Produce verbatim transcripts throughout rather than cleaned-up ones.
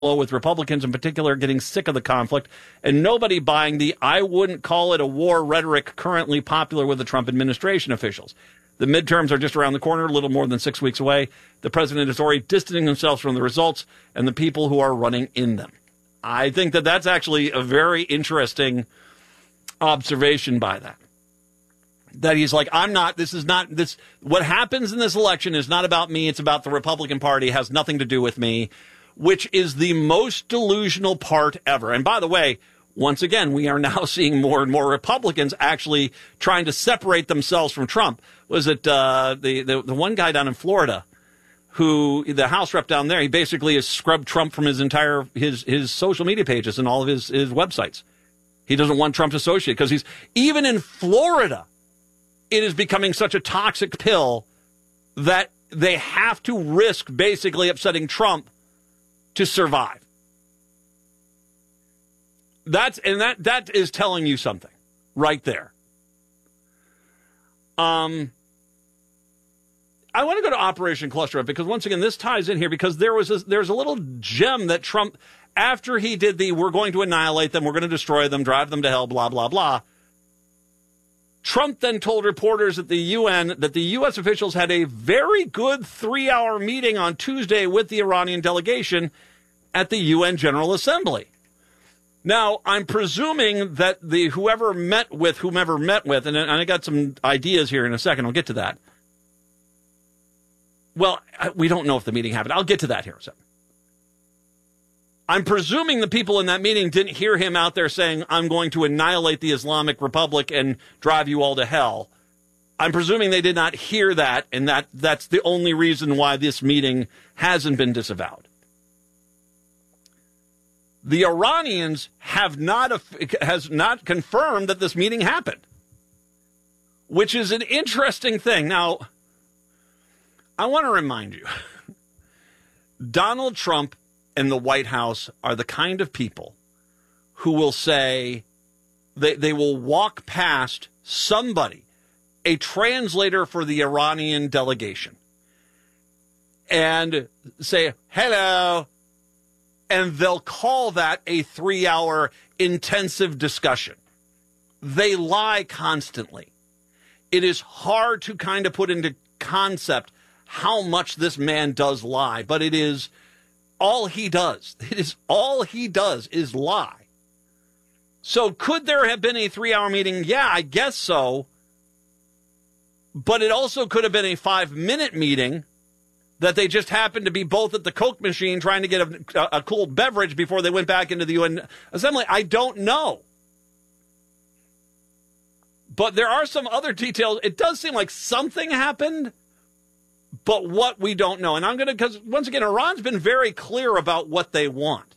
with Republicans in particular getting sick of the conflict and nobody buying the I wouldn't call it a war rhetoric currently popular with the Trump administration officials. The midterms are just around the corner, a little more than six weeks away. The president is already distancing himself from the results and the people who are running in them. I think that that's actually a very interesting observation by that. That he's like, I'm not, this is not, this, what happens in this election is not about me, it's about the Republican Party, it has nothing to do with me, which is the most delusional part ever. And by the way, once again, we are now seeing more and more Republicans actually trying to separate themselves from Trump. Was it uh, the, the the one guy down in Florida who, the House rep down there, he basically has scrubbed Trump from his entire, his, his social media pages and all of his, his websites. He doesn't want Trump to associate because he's, even in Florida, it is becoming such a toxic pill that they have to risk basically upsetting Trump to survive. That's and that that is telling you something right there. Um, I want to go to Operation Cluster Up because once again this ties in here because there was a, there's a little gem that Trump, after he did the we're going to annihilate them, we're going to destroy them, drive them to hell, blah blah blah. Trump then told reporters at the U N that the U S officials had a very good three-hour meeting on Tuesday with the Iranian delegation at the U N General Assembly. Now, I'm presuming that the whoever met with whomever met with, and I got some ideas here in a second, I'll get to that. Well, we don't know if the meeting happened. I'll get to that here in a second. I'm presuming the people in that meeting didn't hear him out there saying, I'm going to annihilate the Islamic Republic and drive you all to hell. I'm presuming they did not hear that, and that that's the only reason why this meeting hasn't been disavowed. The Iranians have not has not confirmed that this meeting happened, which is an interesting thing. Now, I want to remind you, Donald Trump and the White House are the kind of people who will say they, they will walk past somebody, a translator for the Iranian delegation, and say, hello, and they'll call that a three-hour intensive discussion. They lie constantly. It is hard to kind of put into concept how much this man does lie, but it is all he does. It is all he does is lie. So could there have been a three-hour meeting? Yeah, I guess so. But it also could have been a five-minute meeting that they just happened to be both at the Coke machine trying to get a, a cool beverage before they went back into the U N Assembly. I don't know. But there are some other details. It does seem like something happened, but what we don't know. And I'm going to, because once again, Iran's been very clear about what they want.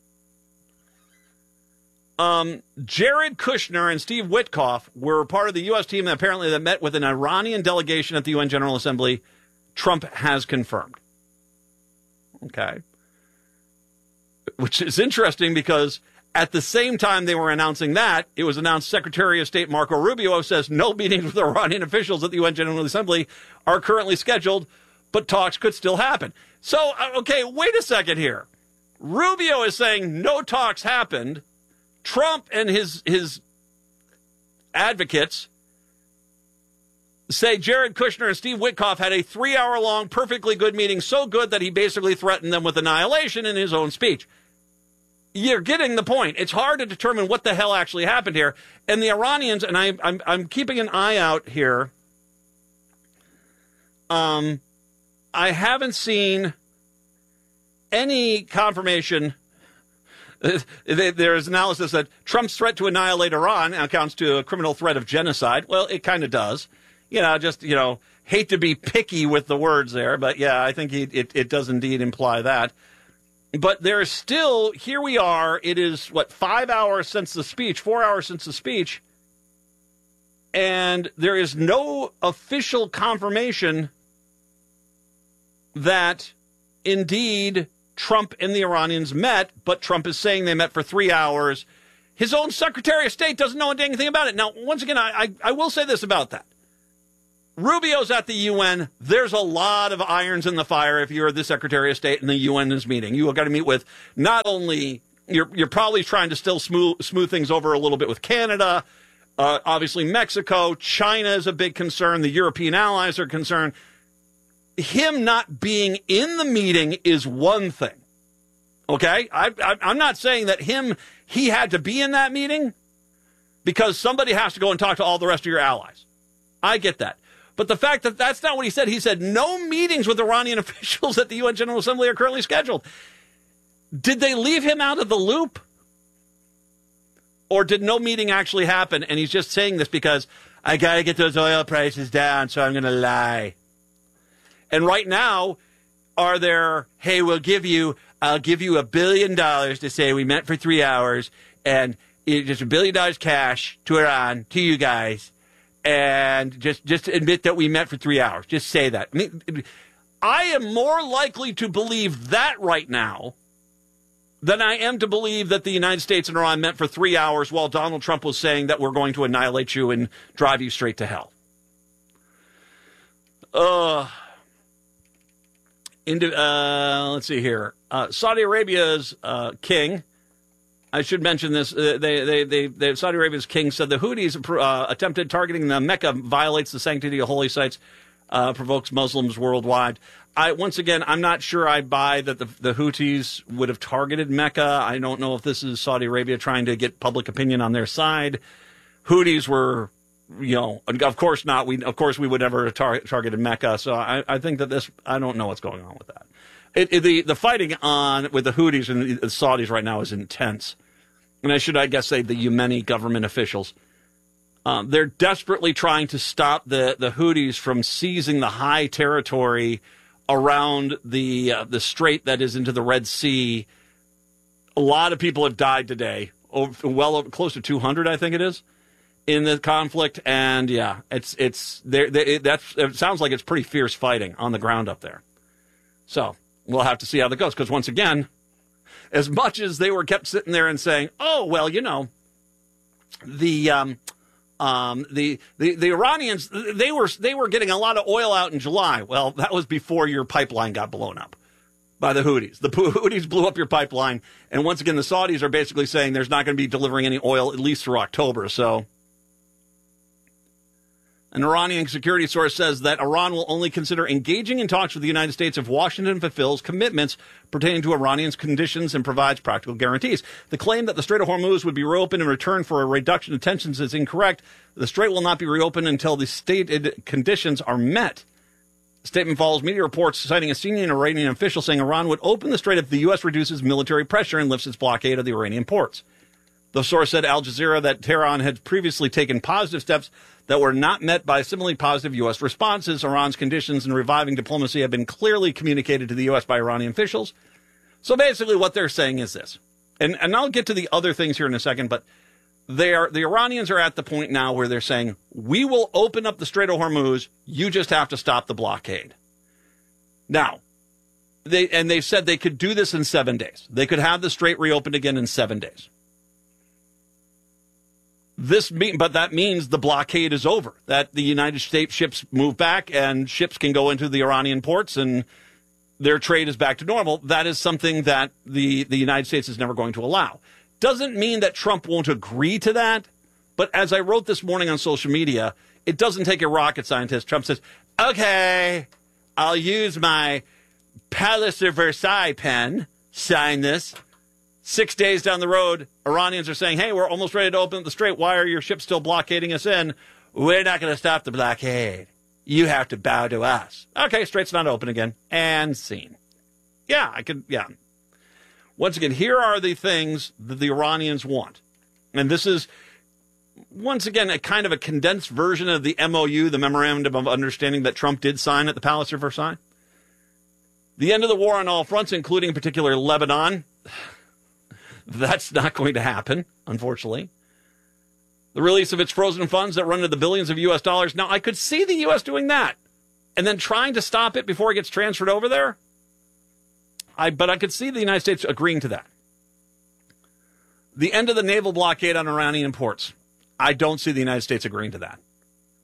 Um, Jared Kushner and Steve Witkoff were part of the U S team that apparently that met with an Iranian delegation at the U N General Assembly. Trump has confirmed. Okay. Which is interesting because at the same time they were announcing that, it was announced Secretary of State Marco Rubio says no meetings with Iranian officials at the U N General Assembly are currently scheduled, but talks could still happen. So, okay, wait a second here. Rubio is saying no talks happened. Trump and his his advocates say Jared Kushner and Steve Witkoff had a three-hour-long, perfectly good meeting, so good that he basically threatened them with annihilation in his own speech. You're getting the point. It's hard to determine what the hell actually happened here. And the Iranians, and I, I'm I'm keeping an eye out here. Um, I haven't seen any confirmation. There's analysis that Trump's threat to annihilate Iran accounts to a criminal threat of genocide. Well, it kind of does. You know, just, you know, hate to be picky with the words there, but yeah, I think it, it, it does indeed imply that. But there's still, here we are, it is, what, five hours since the speech, four hours since the speech, and there is no official confirmation that indeed Trump and the Iranians met, but Trump is saying they met for three hours. His own Secretary of State doesn't know anything about it. Now, once again, I, I, I will say this about that. Rubio's at the U N. There's a lot of irons in the fire if you're the Secretary of State and the U N is meeting. You have got to meet with not only, you're, you're probably trying to still smooth, smooth things over a little bit with Canada, uh, obviously Mexico, China is a big concern, the European allies are concerned. Him not being in the meeting is one thing, okay? I, I, I'm not saying that him, he had to be in that meeting because somebody has to go and talk to all the rest of your allies. I get that. But the fact that that's not what he said, he said no meetings with Iranian officials at the U N General Assembly are currently scheduled. Did they leave him out of the loop? Or did no meeting actually happen and he's just saying this because I got to get those oil prices down, so I'm going to lie? And right now, are there, hey, we'll give you, I'll give you a billion dollars to say we met for three hours and it, just a billion dollars cash to Iran, to you guys, and just, just admit that we met for three hours. Just say that. I mean, I am more likely to believe that right now than I am to believe that the United States and Iran met for three hours while Donald Trump was saying that we're going to annihilate you and drive you straight to hell. Uh, into, uh, let's see here. Uh, Saudi Arabia's uh, king, I should mention this, uh, they, they, they, they, Saudi Arabia's king said the Houthis uh, attempted targeting the Mecca violates the sanctity of holy sites, uh, provokes Muslims worldwide. I, once again, I'm not sure I buy that the, the Houthis would have targeted Mecca. I don't know if this is Saudi Arabia trying to get public opinion on their side. Houthis were, you know, of course not. We, of course, we would never have tar- targeted Mecca. So I, I think that this, I don't know what's going on with that. It, it, the, the fighting on with the Houthis and the Saudis right now is intense. And I should, I guess, say the Yemeni government officials. Um, they're desperately trying to stop the, the Houthis from seizing the high territory around the uh, the strait that is into the Red Sea. A lot of people have died today, over, well over, close to two hundred, I think it is, in the conflict. And yeah, it's it's there. It, that's it sounds like it's pretty fierce fighting on the ground up there. So we'll have to see how that goes. Because once again, as much as they were kept sitting there and saying, "Oh well, you know, the." Um, Um, the, the, the Iranians, they were, they were getting a lot of oil out in July. Well, that was before your pipeline got blown up by the Houthis. The Houthis blew up your pipeline. And once again, the Saudis are basically saying there's not going to be delivering any oil at least through October. So an Iranian security source says that Iran will only consider engaging in talks with the United States if Washington fulfills commitments pertaining to Iranians' conditions and provides practical guarantees. The claim that the Strait of Hormuz would be reopened in return for a reduction of tensions is incorrect. The strait will not be reopened until the stated conditions are met. The statement follows media reports citing a senior Iranian official saying Iran would open the strait if the U S reduces military pressure and lifts its blockade of the Iranian ports. The source said Al Jazeera that Tehran had previously taken positive steps that were not met by similarly positive U S responses. Iran's conditions and reviving diplomacy have been clearly communicated to the U S by Iranian officials. So basically what they're saying is this, and, and I'll get to the other things here in a second, but they are, the Iranians are at the point now where they're saying, we will open up the Strait of Hormuz, you just have to stop the blockade. Now, they and they've said they could do this in seven days. They could have the strait reopened again in seven days. This mean, but that means the blockade is over, that the United States ships move back and ships can go into the Iranian ports and their trade is back to normal. That is something that the, the United States is never going to allow. Doesn't mean that Trump won't agree to that, but as I wrote this morning on social media, it doesn't take a rocket scientist. Trump says, okay, I'll use my Palace of Versailles pen, sign this. Six days down the road, Iranians are saying, hey, we're almost ready to open up the strait. Why are your ships still blockading us in? We're not going to stop the blockade. You have to bow to us. Okay, strait's not open again. And scene. Yeah, I could, yeah. Once again, here are the things that the Iranians want. And this is, once again, a kind of a condensed version of the M O U, the Memorandum of Understanding that Trump did sign at the Palace of Versailles. The end of the war on all fronts, including in particular Lebanon. That's not going to happen, unfortunately. The release of its frozen funds that run into the billions of U S dollars. Now, I could see the U S doing that and then trying to stop it before it gets transferred over there. I, but I could see the United States agreeing to that. The end of the naval blockade on Iranian ports. I don't see the United States agreeing to that.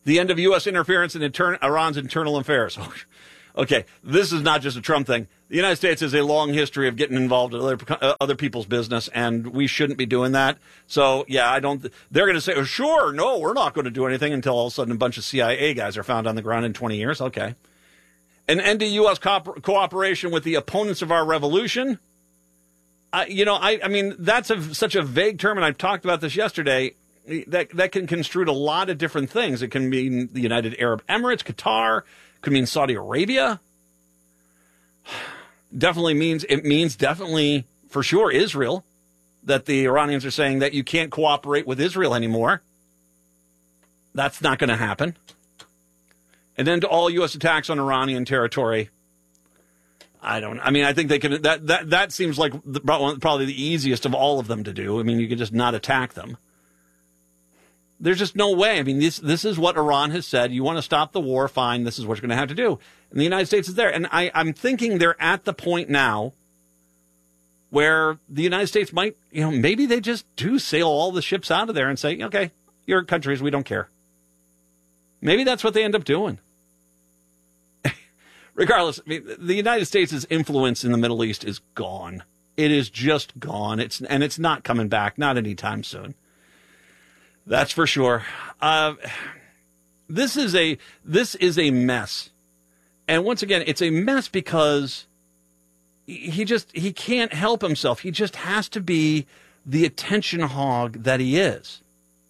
The end of U S interference in inter- Iran's internal affairs. Okay, this is not just a Trump thing. The United States has a long history of getting involved in other, uh, other people's business, and we shouldn't be doing that. So, yeah, I don't. They're going to say, oh, sure, no, we're not going to do anything until all of a sudden a bunch of C I A guys are found on the ground in twenty years. Okay. An end to U S co- cooperation with the opponents of our revolution. Uh, you know, I, I mean, that's a, such a vague term, and I talked about this yesterday. That that can construe a lot of different things. It can mean the United Arab Emirates, Qatar. Could mean Saudi Arabia. Definitely means, it means definitely for sure Israel, that the Iranians are saying that you can't cooperate with Israel anymore. That's not going to happen. And then to all U S attacks on Iranian territory. I don't, I mean, I think they can, that, that, that seems like the, probably the easiest of all of them to do. I mean, you could just not attack them. There's just no way. I mean, this this is what Iran has said. You want to stop the war, fine. This is what you're going to have to do. And the United States is there. And I, I'm thinking they're at the point now where the United States might, you know, maybe they just do sail all the ships out of there and say, okay, your countries, we don't care. Maybe that's what they end up doing. Regardless, I mean, the United States' influence in the Middle East is gone. It is just gone. It's and it's not coming back, not anytime soon. That's for sure. Uh, this is a this is a mess, and once again, it's a mess because he just he can't help himself. He just has to be the attention hog that he is.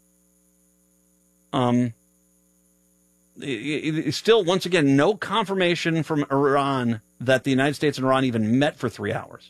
Um. Still, once again, no confirmation from Iran that the United States and Iran even met for three hours.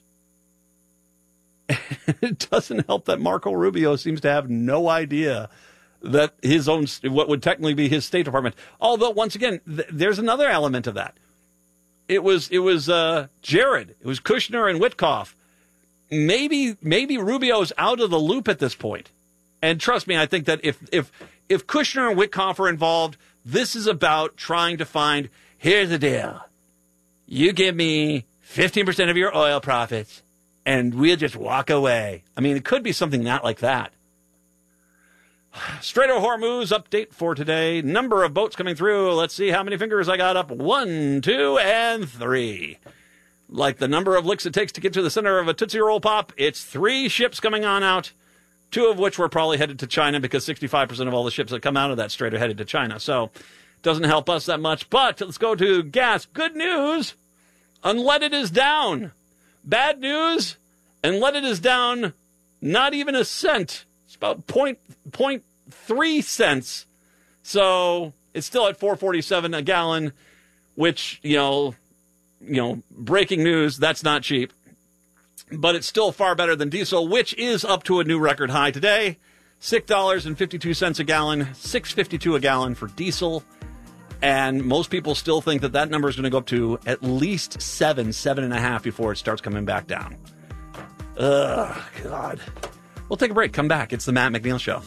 It doesn't help that Marco Rubio seems to have no idea that his own, what would technically be his State Department. Although, once again, th- there's another element of that. It was it was uh, Jared, it was Kushner and Witkoff. Maybe maybe Rubio's out of the loop at this point. And trust me, I think that if if if Kushner and Witkoff are involved, this is about trying to find. Here's the deal: you give me fifteen percent of your oil profits, and we'll just walk away. I mean, it could be something not like that. Strait of Hormuz update for today. Number of boats coming through. Let's see how many fingers I got up. One, two, and three. Like the number of licks it takes to get to the center of a Tootsie Roll Pop, it's three ships coming on out, two of which were probably headed to China because sixty-five percent of all the ships that come out of that strait are headed to China. So it doesn't help us that much. But let's go to gas. Good news. Unleaded is down. Bad news. Unleaded is down not even a cent. It's about point, point three cents. So it's still at four forty-seven a gallon, which, you know, you know, breaking news, that's not cheap. But it's still far better than diesel, which is up to a new record high today. six dollars and fifty-two cents a gallon, six fifty-two a gallon for diesel. And most people still think that that number is going to go up to at least seven, seven and a half before it starts coming back down. Ugh, God. We'll take a break. Come back. It's the Matt McNeil Show.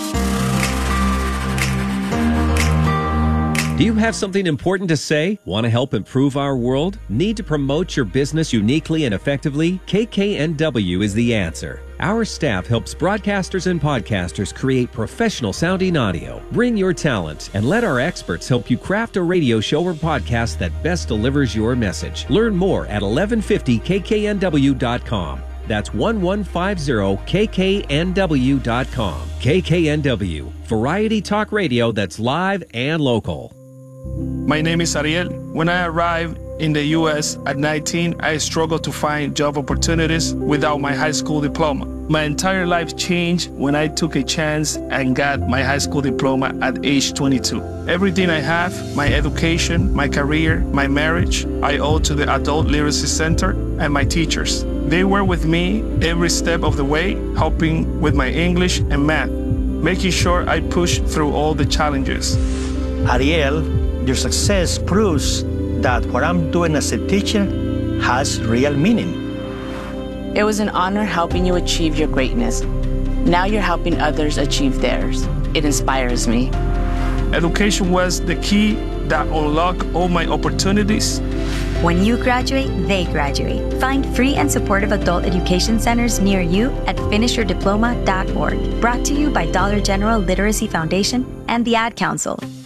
Do you have something important to say? Want to help improve our world? Need to promote your business uniquely and effectively? K K N W is the answer. Our staff helps broadcasters and podcasters create professional sounding audio. Bring your talent and let our experts help you craft a radio show or podcast that best delivers your message. Learn more at eleven fifty K K N W dot com. That's eleven fifty K K N W dot com. K K N W, variety talk radio that's live and local. My name is Ariel. When I arrived in the U S at nineteen, I struggled to find job opportunities without my high school diploma. My entire life changed when I took a chance and got my high school diploma at age twenty-two. Everything I have, my education, my career, my marriage, I owe to the Adult Literacy Center and my teachers. They were with me every step of the way, helping with my English and math, making sure I pushed through all the challenges. Ariel, your success proves that what I'm doing as a teacher has real meaning. It was an honor helping you achieve your greatness. Now you're helping others achieve theirs. It inspires me. Education was the key that unlocked all my opportunities. When you graduate, they graduate. Find free and supportive adult education centers near you at finish your diploma dot org. Brought to you by Dollar General Literacy Foundation and the Ad Council.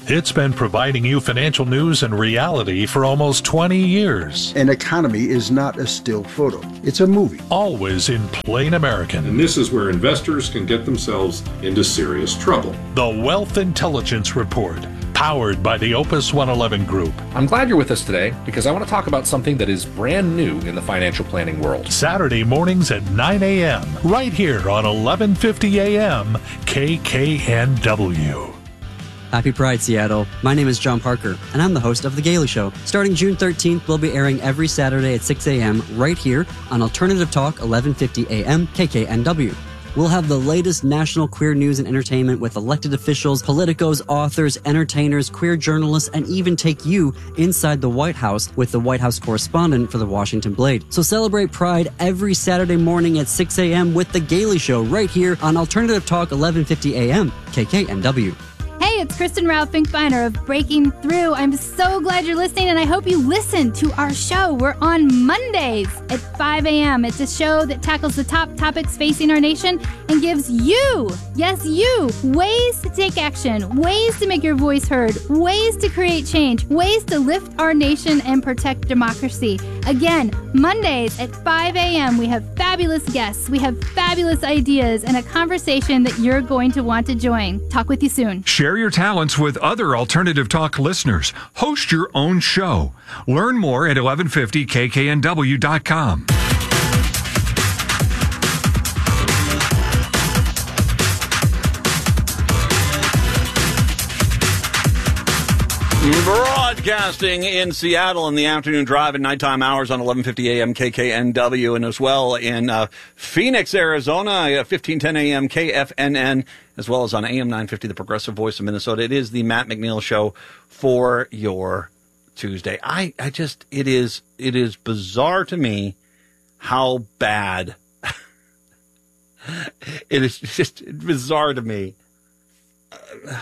It's been providing you financial news and reality for almost twenty years. An economy is not a still photo. It's a movie. Always in plain American. And this is where investors can get themselves into serious trouble. The Wealth Intelligence Report, powered by the Opus one eleven Group. I'm glad you're with us today because I want to talk about something that is brand new in the financial planning world. Saturday mornings at nine a.m. right here on eleven fifty a.m. K K N W. Happy Pride, Seattle. My name is John Parker, and I'm the host of The Gaily Show. Starting June thirteenth, we'll be airing every Saturday at six a.m. right here on Alternative Talk, eleven fifty a.m. K K N W. We'll have the latest national queer news and entertainment with elected officials, politicos, authors, entertainers, queer journalists, and even take you inside the White House with the White House correspondent for the Washington Blade. So celebrate Pride every Saturday morning at six a.m. with The Gaily Show right here on Alternative Talk, eleven fifty a.m. K K N W. Hey, it's Kristen Rao Finkbeiner of Breaking Through. I'm so glad you're listening, and I hope you listen to our show. We're on Mondays at five a.m. It's a show that tackles the top topics facing our nation and gives you, yes, you, ways to take action, ways to make your voice heard, ways to create change, ways to lift our nation and protect democracy. Again, Mondays at five a.m. we have fabulous guests, we have fabulous ideas, and a conversation that you're going to want to join. Talk with you soon. Share your talents with other Alternative Talk listeners. Host your own show. Learn more at eleven fifty K K N W dot com. Broadcasting in Seattle in the afternoon drive and nighttime hours on eleven fifty a.m. K K N W, and as well in uh, Phoenix, Arizona, fifteen ten a.m. K F N N, as well as on A M nine fifty, the Progressive Voice of Minnesota. It is the Matt McNeil Show for your Tuesday. I, I just, it is, it is bizarre to me how bad it is. Just bizarre to me. Uh,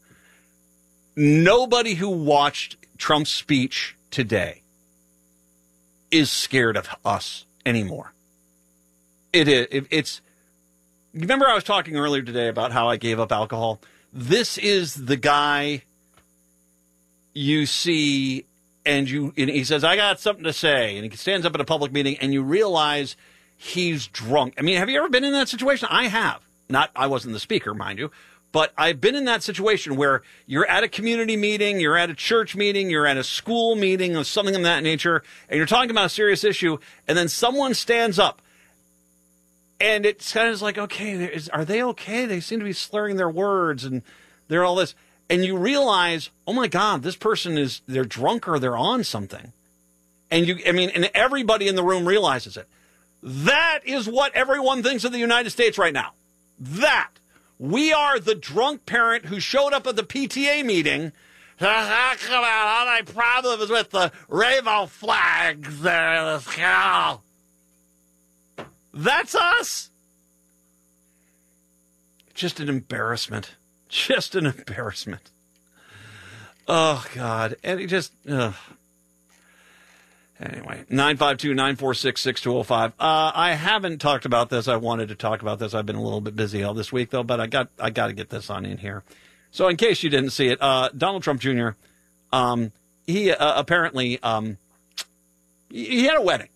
Nobody who watched Trump's speech today is scared of us anymore. It is. It, it's. Remember, I was talking earlier today about how I gave up alcohol. This is the guy you see, and you. And he says, "I got something to say," and he stands up at a public meeting, and you realize he's drunk. I mean, have you ever been in that situation? I have. Not. I wasn't the speaker, mind you. But I've been in that situation where you're at a community meeting, you're at a church meeting, you're at a school meeting or something of that nature, and you're talking about a serious issue, and then someone stands up, and it's kind of like, okay, is, are they okay? They seem to be slurring their words, and they're all this. And you realize, oh, my God, this person is, they're drunk or they're on something. And you, I mean, and everybody in the room realizes it. That is what everyone thinks of the United States right now. That. We are the drunk parent who showed up at the P T A meeting. Talk about all my problems with the rainbow flags there in the sky. That's us. Just an embarrassment. Just an embarrassment. Oh, God. And he just... Ugh. Anyway, nine five two, nine four six, six two zero five. Uh, I haven't talked about this. I wanted to talk about this. I've been a little bit busy all this week, though, but I got I got to get this on in here. So in case you didn't see it, uh, Donald Trump Junior, um, he uh, apparently um, he had a wedding.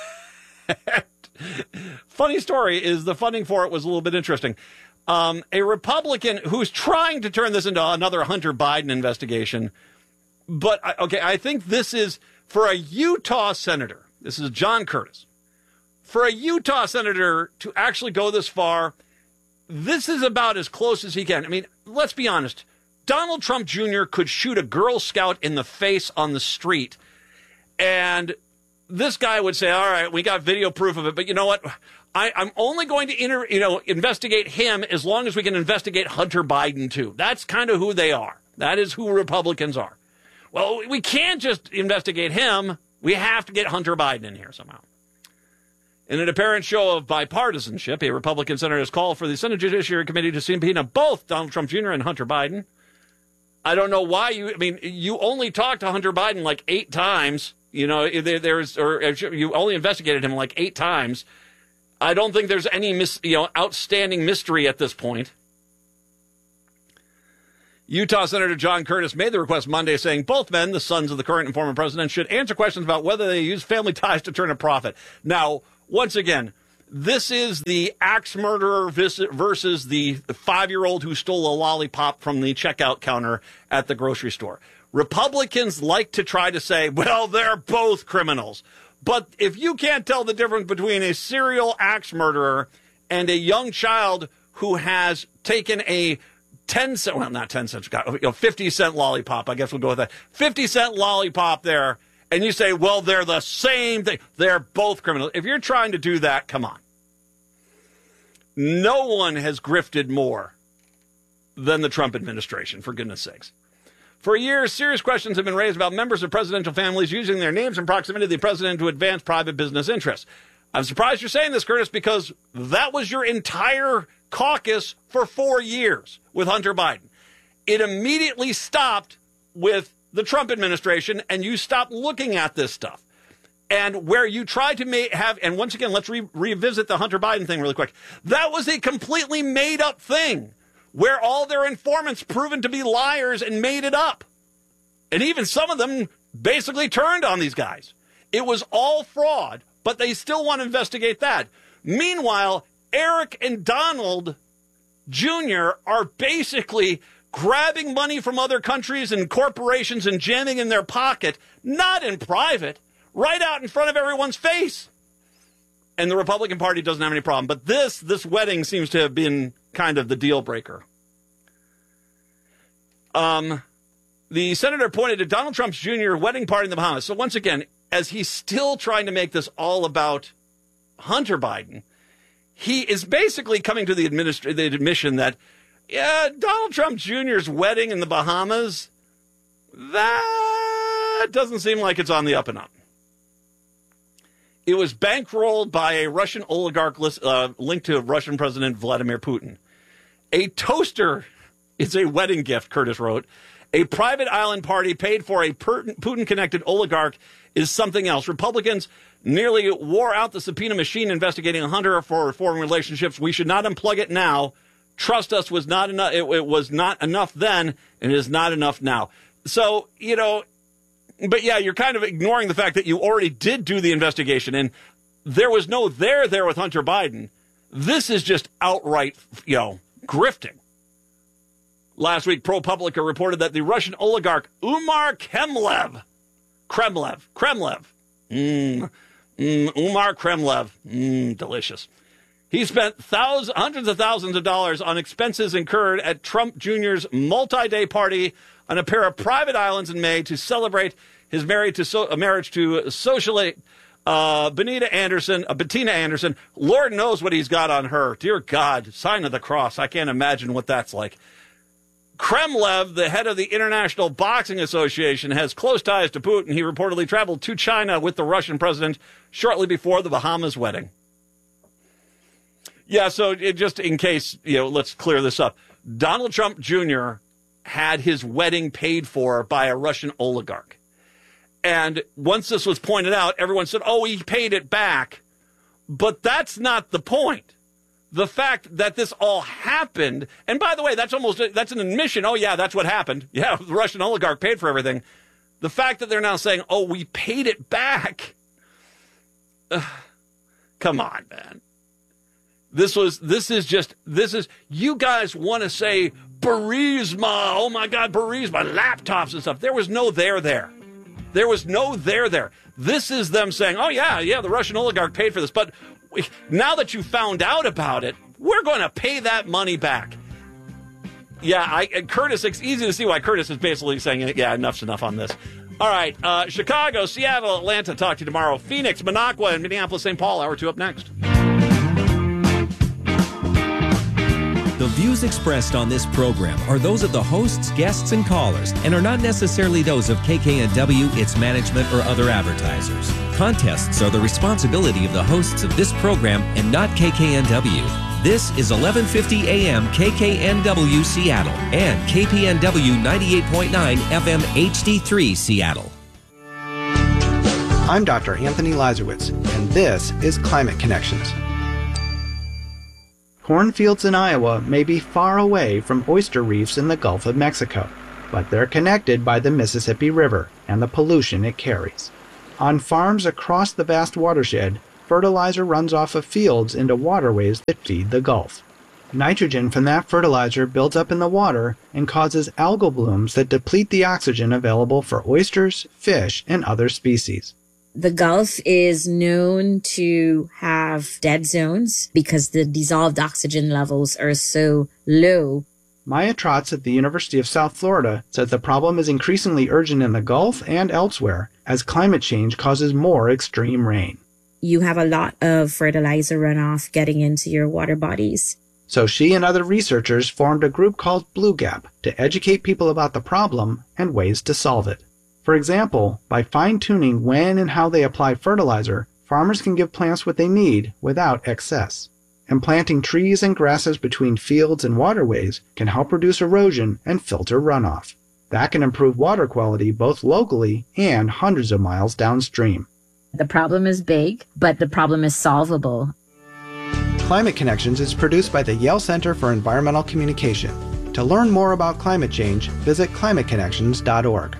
Funny story is the funding for it was a little bit interesting. Um, a Republican who's trying to turn this into another Hunter Biden investigation. But, okay, I think this is... For a Utah senator, this is John Curtis, for a Utah senator to actually go this far, this is about as close as he can. I mean, let's be honest. Donald Trump Junior could shoot a Girl Scout in the face on the street, and this guy would say, all right, we got video proof of it, but you know what? I, I'm only going to inter, you know, investigate him as long as we can investigate Hunter Biden, too. That's kind of who they are. That is who Republicans are. Well, we can't just investigate him. We have to get Hunter Biden in here somehow. In an apparent show of bipartisanship, a Republican senator has called for the Senate Judiciary Committee to subpoena both Donald Trump Junior and Hunter Biden. I don't know why you, I mean, you only talked to Hunter Biden like eight times. You know, there, there's, or you only investigated him like eight times. I don't think there's any, mis, you know, outstanding mystery at this point. Utah Senator John Curtis made the request Monday, saying both men, the sons of the current and former president, should answer questions about whether they use family ties to turn a profit. Now, once again, this is the axe murderer versus the five-year-old who stole a lollipop from the checkout counter at the grocery store. Republicans like to try to say, well, they're both criminals. But if you can't tell the difference between a serial axe murderer and a young child who has taken a ten cent, well, not ten cents, you know, fifty cent lollipop, I guess we'll go with that, fifty cent lollipop there, and you say, well, they're the same thing. They're both criminals. If you're trying to do that, come on. No one has grifted more than the Trump administration, for goodness sakes. For years, serious questions have been raised about members of presidential families using their names and proximity to the president to advance private business interests. I'm surprised you're saying this, Curtis, because that was your entire caucus for four years with Hunter Biden. It immediately stopped with the Trump administration, and you stopped looking at this stuff. And where you tried to make, have, and once again, let's re- revisit the Hunter Biden thing really quick. That was a completely made-up thing where all their informants proven to be liars and made it up. And even some of them basically turned on these guys. It was all fraud, but they still want to investigate that. Meanwhile, Eric and Donald Junior are basically grabbing money from other countries and corporations and jamming in their pocket, not in private, right out in front of everyone's face. And the Republican Party doesn't have any problem. But this, this wedding seems to have been kind of the deal breaker. Um, the senator pointed to Donald Trump's Junior wedding party in the Bahamas. So once again, as he's still trying to make this all about Hunter Biden, he is basically coming to the, administ- the admission that, yeah, Donald Trump Junior's wedding in the Bahamas, that doesn't seem like it's on the up and up. It was bankrolled by a Russian oligarch list, uh, linked to Russian President Vladimir Putin. A toaster is a wedding gift, Curtis wrote. A private island party paid for a Putin-connected oligarch is something else. Republicans nearly wore out the subpoena machine investigating Hunter for foreign relationships. We should not unplug it now. Trust us, was not enough. It, it was not enough then, and it is not enough now. So, you know, but yeah, you're kind of ignoring the fact that you already did do the investigation, and there was no there there with Hunter Biden. This is just outright, you know, grifting. Last week, ProPublica reported that the Russian oligarch Umar Kremlev, Kremlev, Kremlev, mm, mm, Umar Kremlev, mm, delicious. He spent thousands, hundreds of thousands of dollars on expenses incurred at Trump Junior's multi-day party on a pair of private islands in May to celebrate his marriage to so, uh, marriage to socialite uh, Benita Anderson, uh, Bettina Anderson. Lord knows what he's got on her. Dear God, sign of the cross. I can't imagine what that's like. Kremlev, the head of the International Boxing Association, has close ties to Putin. He reportedly traveled to China with the Russian president shortly before the Bahamas wedding. Yeah, so it, just in case, you know, let's clear this up. Donald Trump Junior had his wedding paid for by a Russian oligarch. And once this was pointed out, everyone said, oh, he paid it back. But that's not the point. The fact that this all happened, and by the way, that's almost, that's an admission. Oh, yeah, that's what happened. Yeah, the Russian oligarch paid for everything. The fact that they're now saying, oh, we paid it back. Ugh, come on, man. This was, this is just, this is, you guys want to say Burisma. Oh my God, Burisma, laptops and stuff. There was no there there. There was no there there. This is them saying, oh yeah, yeah, the Russian oligarch paid for this. But we, now that you found out about it, we're going to pay that money back. Yeah, I, Curtis, it's easy to see why Curtis is basically saying, yeah, enough's enough on this. All right, uh, Chicago, Seattle, Atlanta, talk to you tomorrow. Phoenix, Minocqua, and Minneapolis, Saint Paul, hour two up next. The views expressed on this program are those of the hosts, guests, and callers, and are not necessarily those of K K N W, its management, or other advertisers. Contests are the responsibility of the hosts of this program and not K K N W. This is eleven fifty A M K K N W Seattle and K P N W ninety-eight point nine F M H D three Seattle. I'm Doctor Anthony Lazarowitz, and this is Climate Connections. Cornfields in Iowa may be far away from oyster reefs in the Gulf of Mexico, but they're connected by the Mississippi River and the pollution it carries. On farms across the vast watershed, fertilizer runs off of fields into waterways that feed the Gulf. Nitrogen from that fertilizer builds up in the water and causes algal blooms that deplete the oxygen available for oysters, fish, and other species. The Gulf is known to have dead zones because the dissolved oxygen levels are so low. Maya Trotz at the University of South Florida says the problem is increasingly urgent in the Gulf and elsewhere as climate change causes more extreme rain. You have a lot of fertilizer runoff getting into your water bodies. So she and other researchers formed a group called Blue Gap to educate people about the problem and ways to solve it. For example, by fine-tuning when and how they apply fertilizer, farmers can give plants what they need without excess. And planting trees and grasses between fields and waterways can help reduce erosion and filter runoff. That can improve water quality both locally and hundreds of miles downstream. The problem is big, but the problem is solvable. Climate Connections is produced by the Yale Center for Environmental Communication. To learn more about climate change, visit climate connections dot org.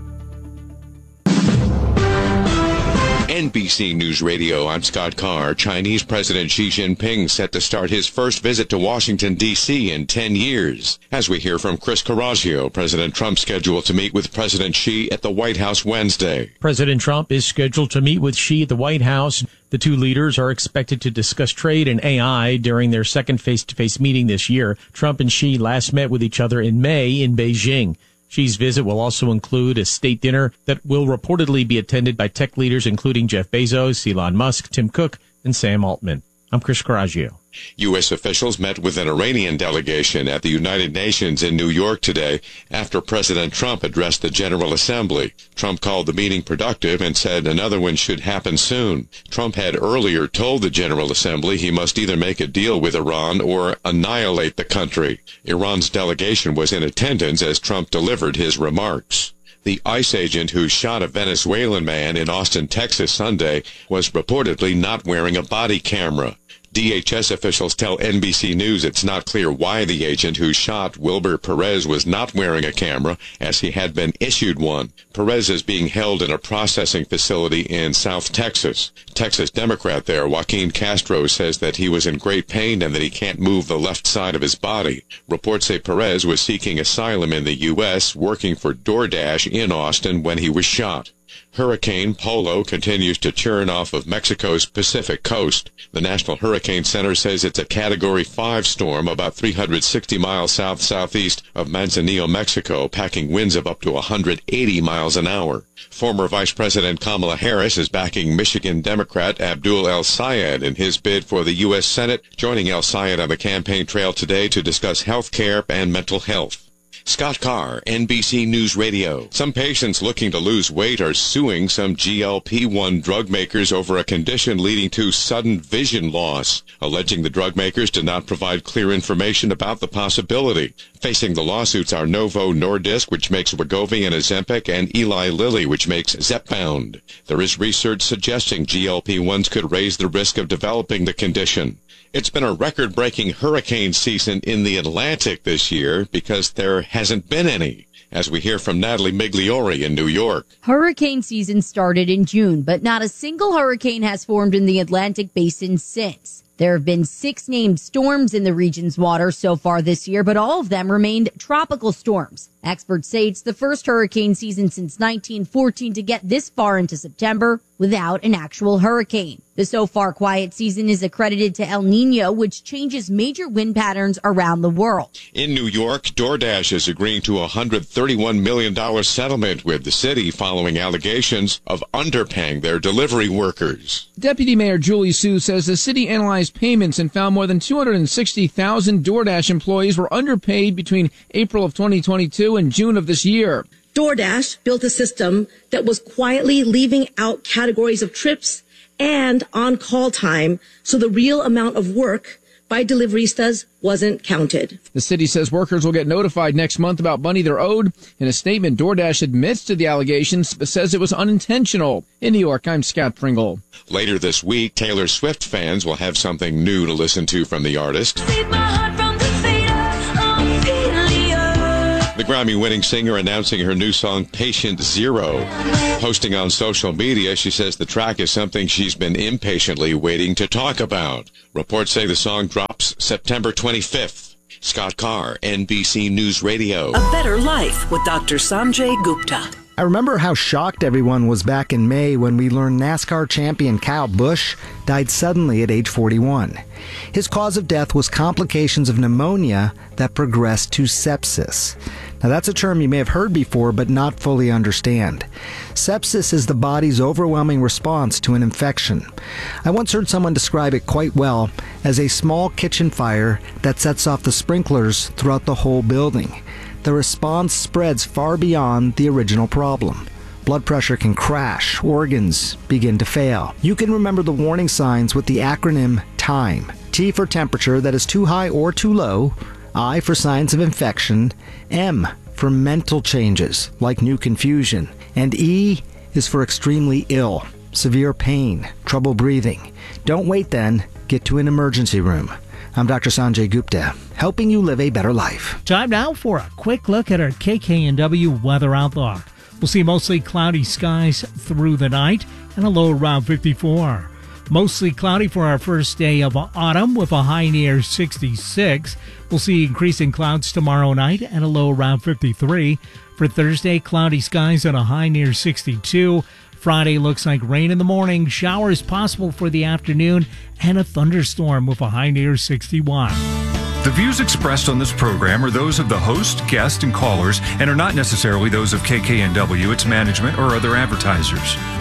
N B C News Radio, I'm Scott Carr. Chinese President Xi Jinping set to start his first visit to Washington, D C in ten years. As we hear from Chris Coraggio, President Trump scheduled to meet with President Xi at the White House Wednesday. President Trump is scheduled to meet with Xi at the White House. The two leaders are expected to discuss trade and A I during their second face-to-face meeting this year. Trump and Xi last met with each other in May in Beijing. Xi's visit will also include a state dinner that will reportedly be attended by tech leaders including Jeff Bezos, Elon Musk, Tim Cook, and Sam Altman. I'm Chris Coraggio. U S officials met with an Iranian delegation at the United Nations in New York today after President Trump addressed the General Assembly. Trump called the meeting productive and said another one should happen soon. Trump had earlier told the General Assembly he must either make a deal with Iran or annihilate the country. Iran's delegation was in attendance as Trump delivered his remarks. The ICE agent who shot a Venezuelan man in Austin, Texas Sunday was reportedly not wearing a body camera. D H S officials tell N B C News it's not clear why the agent who shot Wilber Perez was not wearing a camera, as he had been issued one. Perez is being held in a processing facility in South Texas. Texas Democrat there, Joaquin Castro, says that he was in great pain and that he can't move the left side of his body. Reports say Perez was seeking asylum in the U S, working for DoorDash in Austin when he was shot. Hurricane Polo continues to churn off of Mexico's Pacific coast. The National Hurricane Center says it's a Category five storm about three hundred sixty miles south-southeast of Manzanillo, Mexico, packing winds of up to one hundred eighty miles an hour. Former Vice President Kamala Harris is backing Michigan Democrat Abdul El-Sayed in his bid for the U S Senate, joining El-Sayed on the campaign trail today to discuss health care and mental health. Scott Carr, N B C News Radio. Some patients looking to lose weight are suing some G L P one drug makers over a condition leading to sudden vision loss, alleging the drug makers did not provide clear information about the possibility. Facing the lawsuits are Novo Nordisk, which makes Wegovy and Ozempic, and Eli Lilly, which makes Zepbound. There is research suggesting G L P ones could raise the risk of developing the condition. It's been a record-breaking hurricane season in the Atlantic this year because there hasn't been any, as we hear from Natalie Migliori in New York. Hurricane season started in June, but not a single hurricane has formed in the Atlantic basin since. There have been six named storms in the region's water so far this year, but all of them remained tropical storms. Experts say it's the first hurricane season since nineteen fourteen to get this far into September without an actual hurricane. The so far quiet season is accredited to El Nino, which changes major wind patterns around the world. In New York, DoorDash is agreeing to a one hundred thirty-one million dollars settlement with the city following allegations of underpaying their delivery workers. Deputy Mayor Julie Su says the city analyzed payments and found more than two hundred sixty thousand DoorDash employees were underpaid between April of twenty twenty-two and June of this year. DoorDash built a system that was quietly leaving out categories of trips and on-call time, so the real amount of work by deliveristas wasn't counted. The city says workers will get notified next month about money they're owed. In a statement, DoorDash admits to the allegations, but says it was unintentional. In New York, I'm Scott Pringle. Later this week, Taylor Swift fans will have something new to listen to from the artist. The Grammy-winning singer announcing her new song, Patient Zero. Posting on social media, she says the track is something she's been impatiently waiting to talk about. Reports say the song drops September twenty-fifth. Scott Carr, N B C News Radio. A Better Life with Doctor Sanjay Gupta. I remember how shocked everyone was back in May when we learned NASCAR champion Kyle Busch died suddenly at age forty-one. His cause of death was complications of pneumonia that progressed to sepsis. Now that's a term you may have heard before but not fully understand. Sepsis is the body's overwhelming response to an infection. I once heard someone describe it quite well as a small kitchen fire that sets off the sprinklers throughout the whole building. The response spreads far beyond the original problem. Blood pressure can crash, organs begin to fail. You can remember the warning signs with the acronym TIME. T for temperature that is too high or too low, I for signs of infection, M for mental changes like new confusion, and E is for extremely ill, severe pain, trouble breathing. Don't wait then, get to an emergency room. I'm Doctor Sanjay Gupta, helping you live a better life. Time now for a quick look at our K K N W weather outlook. We'll see mostly cloudy skies through the night and a low around fifty-four. Mostly cloudy for our first day of autumn with a high near sixty-six. We'll see increasing clouds tomorrow night and a low around fifty-three. For Thursday, cloudy skies and a high near sixty-two. Friday looks like rain in the morning, showers possible for the afternoon, and a thunderstorm with a high near sixty-one. The views expressed on this program are those of the host, guest, and callers, and are not necessarily those of K K N W, its management, or other advertisers.